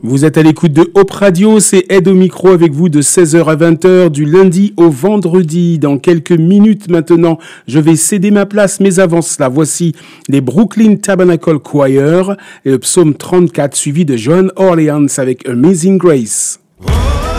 Vous êtes à l'écoute de Hope Radio, c'est Ed au micro avec vous de 16h à 20h du lundi au vendredi. Dans quelques minutes maintenant, je vais céder ma place, mais avant cela, voici les Brooklyn Tabernacle Choir et le psaume 34 suivi de John Orleans avec Amazing Grace.